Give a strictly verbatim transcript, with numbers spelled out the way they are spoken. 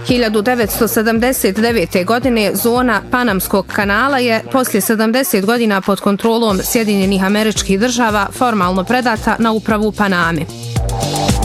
hiljadu devetsto sedamdeset devete. godine zona Panamskog kanala je poslije sedamdeset godina pod kontrolom Sjedinjenih Američkih Država formalno predata na upravu Paname.